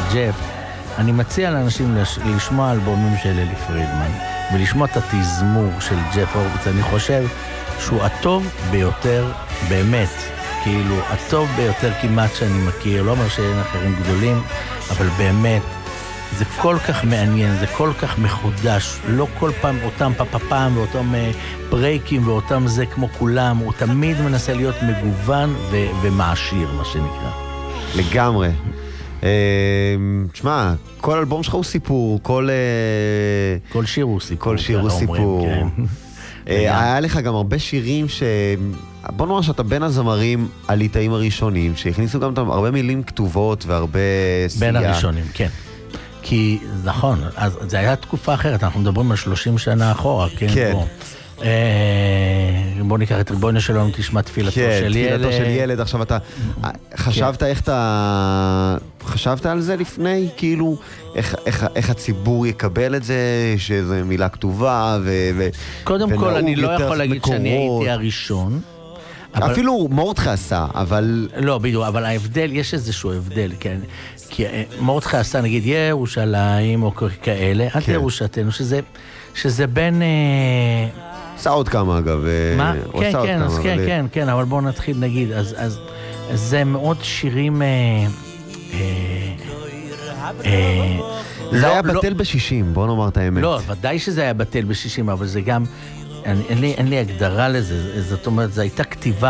ג'ף, אני מציע לאנשים לשמוע אלבומים של אלי פרידמן, ולשמוע את התזמור של ג'ף הורוביץ. אני חושב שהוא הטוב ביותר, באמת, כאילו, הטוב ביותר כמעט שאני מכיר, לא אומר שאין אחרים גדולים, אבל באמת, זה כל כך מעניין, זה כל כך מחודש, לא כל פעם אותם פעם ואותם ברייקים ואותם זה כמו כולם, הוא תמיד מנסה להיות מגוון ומעשיר, מה שנקרא. לגמרי. תשמע, כל אלבום שלך הוא סיפור, כל שיר הוא סיפור. כל שיר הוא סיפור. היה לך גם הרבה שירים בוא נאמר שאתה בין הזמרים הליטאים הראשונים, שהכניסו גם הרבה מילים כתובות והרבה סייה. בין הראשונים, כן. כי, נכון, אז זה היה תקופה אחרת, אנחנו מדברים על 30 שנה אחורה, כן? כן. בוא ניקח את ריבונו של עולם, תשמע תפילתו של ילד. כן, תפילתו של ילד. עכשיו אתה חשבת איך אתה... חשבת על זה לפני? כאילו, איך הציבור יקבל את זה, שזו מילה כתובה קודם כל, אני לא יכול להגיד שאני הייתי הראשון. אפילו מורדכי עשה, אבל... לא, בדיוק, אבל ההבדל, יש איזשהו הבדל, כן? כי מורדכי עשה, נגיד, ירושלים או כאלה, אל ירושתנו, שזה בין... עשה עוד כמה, אגב. מה? כן, אבל בואו נתחיל, נגיד, אז זה מאוד שירים... זה היה בטל ב-60, בואו נאמר את האמת. לא, ודאי שזה היה בטל ב-60, אבל זה גם... אין לי הגדרה לזה, זאת אומרת, זו הייתה כתיבה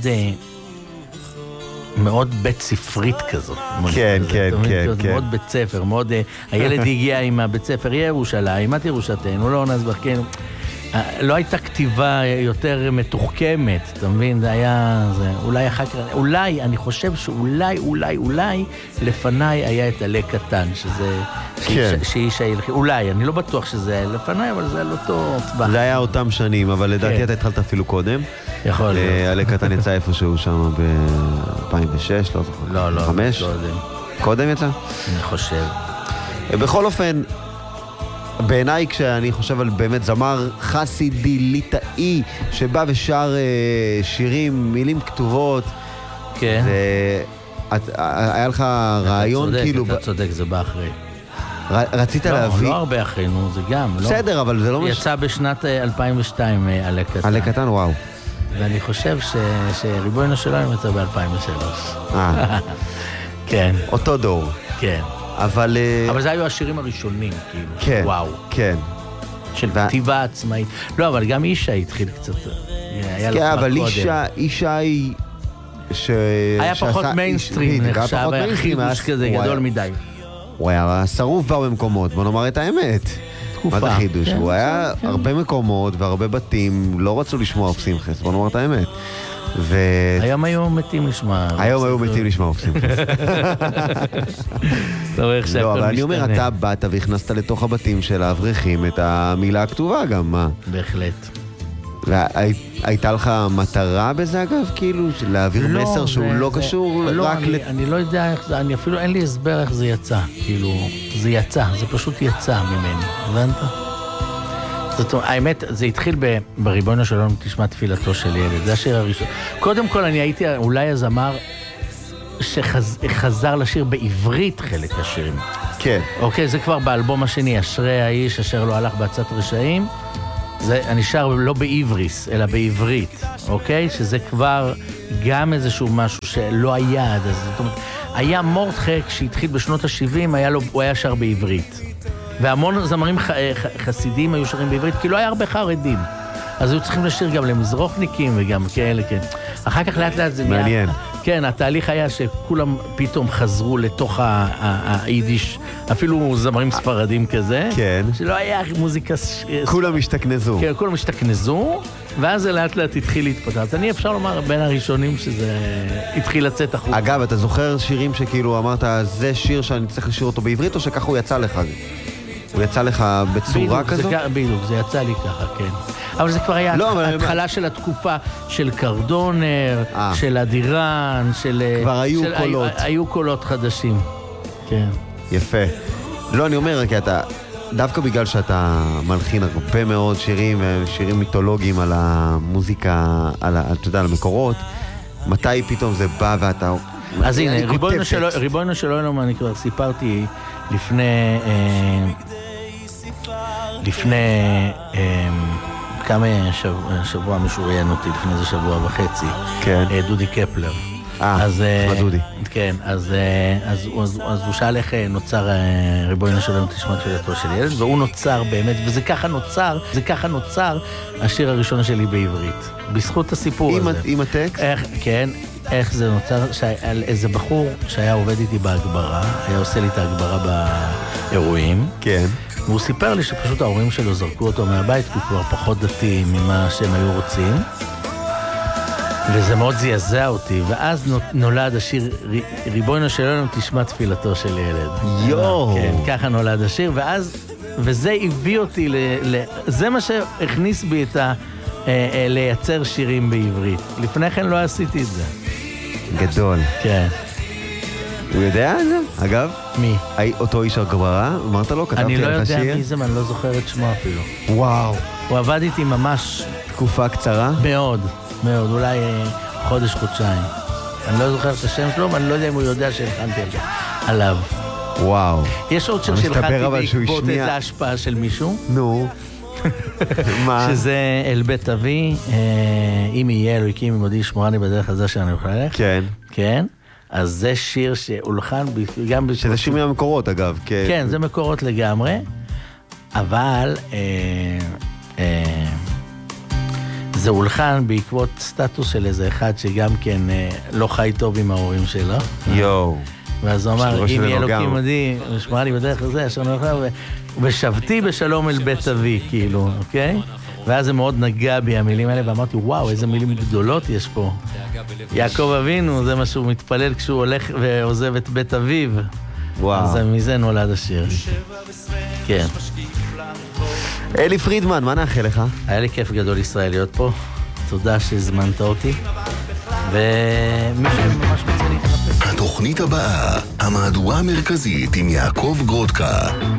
מאוד בית ספרית כזאת. כן. מאוד בית ספר, מאוד... הילד הגיע עם הבית ספר ירושלים, את ירושתנו, לא נסבך, כן. לא הייתה כתיבה יותר מתוחכמת, אתה מבין? זה היה... אולי אחר כך... אולי, אני חושב שאולי לפניי היה את עלה קטן, שזה... שאיש הילכי. אולי, אני לא בטוח שזה היה לפניי, אבל זה על אותו צבא. זה היה אותם שנים, אבל לדעתי אתה התחלת אפילו קודם. יכול להיות. עלה קטן יצא איפשהו שם ב-2006, לא זוכר. לא, 2005? קודם יצא? אני חושב. בכל אופן, בעיניי כשאני חושב על באמת זמר חסידי ליטאי שבא ושר שירים, מילים כתובות, כן. היה לך רעיון כאילו... אתה צודק, זה בא אחרי. רצית להביא... לא הרבה אחרי, נו, זה גם. בסדר, אבל זה לא... יצא בשנת 2002 עלה קטן. עלה קטן, וואו. ואני חושב שריבונו שלנו יצא ב-2003. כן. אותו דור. כן. אבל זה היו השירים הראשונים, כאילו. כן, וואו. כן. של כתיבה עצמאית. לא, אבל גם אישה התחיל קצת. כן, אבל אישה היא... היה פחות מיינסטרים, נחשב, היה חידוש כזה גדול מדי. הוא היה שרוף בה במקומות, בוא נאמר את האמת. מה זה חידוש? הוא היה הרבה מקומות והרבה בתים, לא רצו לשמוע אוף שמחס, בוא נאמר את האמת. היום היו מתים לשמוע. היום היו מתים לשמוע אוף שמחס. לא, אבל אני אומר, אתה באת והכנסת לתוך הבתים של האברכים את המילה הכתובה גם, מה? בהחלט. והייתה לך מטרה בזה אגב, כאילו, להעביר מסר שהוא לא קשור רק אני לא יודע איך זה, אני אפילו אין לי הסבר איך זה יצא, כאילו, זה יצא, זה פשוט יצא ממני, הבנת? זאת אומרת, האמת, זה התחיל בריבונו של עולם תשמע תפילתו של ילד, זה השיר הראשון. קודם כל, אני הייתי אולי הזמר שחזר לשיר בעברית חלק השירים. כן. אוקיי, זה כבר באלבום השני, אשרי האיש אשר לא הלך בעצת רשעים. אני שר לא בעבריס, אלא בעברית, אוקיי? שזה כבר גם איזשהו משהו שלא היה עד אז. זאת אומרת, היה מורדכי, כשהתחיל בשנות ה-70, הוא היה שר בעברית. והמון זמרים חסידים היו שרים בעברית, כי לא היה הרבה חרדים. אז היו צריכים לשיר גם למזרוחניקים וגם כאלה, כן. אחר כך לאט לאט זה מעניין. כן, התהליך היה שכולם פתאום חזרו לתוך היידיש, אפילו זמרים ספרדים כזה. כן. שלא היה מוזיקה... כולם השתכנזו. כן, כולם השתכנזו, ואז זה לאט לאט התחיל להתפתח. אני אפשר לומר בין הראשונים שזה התחיל לצאת החוצה. אגב, אתה זוכר שירים שכאילו אמרת, זה שיר שאני צריך לשיר אותו בעברית, או שככה הוא יצא לך? הוא יצא לך בצורה כזאת? בדיוק, זה יצא לי ככה, כן. אבל זה כבר היה התחלה של התקופה של קרדונר, של אדירן, של... כבר היו קולות. היו קולות חדשים, כן. יפה. לא, אני אומר, כי אתה... דווקא בגלל שאתה מלחין הרבה מאוד שירים, שירים מיתולוגיים על המוזיקה, אתה יודע, על המקורות, מתי פתאום זה בא ואתה... אז הנה, ריבונו של עולם, אני כבר סיפרתי לפני כמה שבוע מישהו ראיין אותי, לפני זה שבוע וחצי, כן. דודי קפלר. דודי. כן, אז הוא שאל איך נוצר ריבונו של עולם תשמע תפילתו של ילד, והוא נוצר באמת, וזה ככה נוצר השיר הראשון שלי בעברית, בזכות הסיפור הזה. עם הטקסט? כן, איך זה נוצר, על איזה בחור שהיה עובד איתי בהגברה, היה עושה לי את ההגברה באירועים. כן. והוא סיפר לי שפשוט ההורים שלו זרקו אותו מהבית, כי הוא כבר פחות דתי ממה שהם היו רוצים. וזה מאוד זעזע אותי, ואז נולד השיר ריבונו של עולם תשמע תפילתו של ילד. יואו. כן, ככה נולד השיר, וזה הביא אותי, זה מה שהכניס בי את לייצר שירים בעברית. לפני כן לא עשיתי את זה. גדול. כן. הוא יודע את זה? אגב? מי? אותו איש הגברה, אמרת לו, כתבתי אני לא לך שיר? יודע מי זה, אני לא זוכר את שמו אפילו. וואו. הוא עבד איתי ממש... תקופה קצרה? מאוד, מאוד, אולי חודש-חודשיים. אני לא זוכר את השם שלו, ואני לא יודע אם הוא יודע שהלחנתי עליו. וואו. יש עוד שיר שהלחנתי בעקבות איזה השפעה של מישהו. נו. מה? שזה אל בית אבי, אם יהיה אלוהיקים עמדי ישמרני בדרך הזה שאני אוכל ללכת. כן. כן. אז זה שיר שהולחן גם... שזה שיר מהמקורות אגב. כן, זה מקורות לגמרי. אבל זה הולחן בעקבות סטטוס של איזה אחד שגם כן לא חי טוב עם ההורים שלו. יואו. ואז הוא אמר, אם יהיה אלוקים עמדי, שמרה לי בדרך הזה, אשר נלכה, ושבתי בשלום אל בית אבי, כאילו, אוקיי? ואז זה מאוד נגע בי המילים האלה, ואמרתי, וואו, איזה מילים גדולות יש פה. יעקב אבינו, זה מה שהוא מתפלל כשהוא הולך ועוזב את בית אביו. וואו. אז מזה נולד השיר. כן. אלי פרידמן, מה נאחל לך? היה לי כיף גדול ישראל להיות פה. תודה שהזמנת אותי. ומי שממש רוצה להתרפק. התוכנית הבאה, המהדורה המרכזית עם יעקב גרודקה.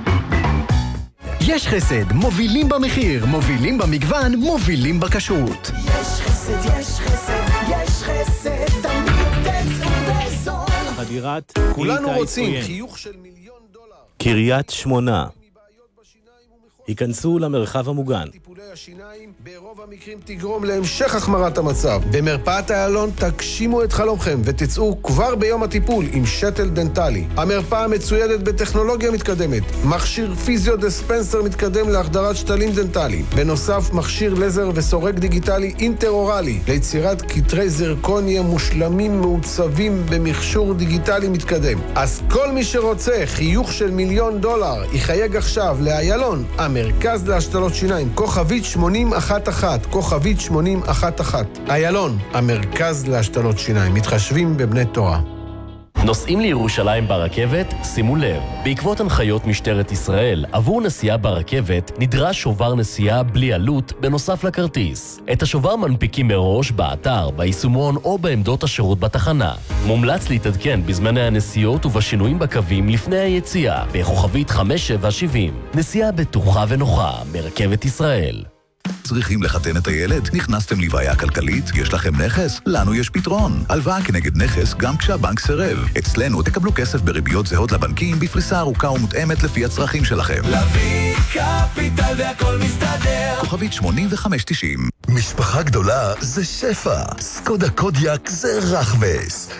יש חסד, מובילים במחיר, מובילים במגוון, מובילים בכשרות. יש חסד, יש חסד, יש חסד, תמיד תצאו בזול. חדירת כולנו רוצים חיוך של $1,000,000. קריית שמונה. היכנסו למרחב המוגן. טיפולי השיניים ברוב המקרים תגרום להמשך החמרת המצב. במרפאת איילון תגשימו את חלומכם ותצאו כבר ביום הטיפול עם שטל דנטלי. המרפאה מצוידת בטכנולוגיה מתקדמת, מכשיר פיזיו דיספנסר מתקדם להחדרת שתלים דנטליים. בנוסף, מכשיר לזר וסורק דיגיטלי אינטראורלי ליצירת קטרי זרקוניה מושלמים מעוצבים במכשור דיגיטלי מתקדם. אז כל מי שרוצה חיוך של $1,000,000 יחייג עכשיו לאיילון, המרכז להשתלות שיניים, כוכבית 8011, כוכבית 8011. איילון, המרכז להשתלות שיניים, מתחשבים בבני תורה. נוסעים לירושלים ברכבת? שימו לב, בעקבות הנחיות משטרת ישראל, עבור נסיעה ברכבת נדרש שובר נסיעה בלי עלות בנוסף לכרטיס. את השובר מנפיקים מראש באתר, ביישומון או בעמדות השירות בתחנה. מומלץ להתעדכן בזמני הנסיעות ובשינויים בקווים לפני היציאה, בכוכבית 5770. נסיעה בטוחה ונוחה ברכבת ישראל. צריכים לחתן את הילד? נכנסתם לבעיה כלכלית? יש לכם נכס? לנו יש פתרון. הלוואה כנגד נכס גם כשהבנק סירב. אצלנו תקבלו כסף בריביות זהות לבנקים בפריסה ארוכה ומותאמת לפי הצרכים שלכם. להביא קפיטל והכל מסתדר. כוכבית 8590. משפחה גדולה זה שפע, סקודה קודיאק זה רחבס.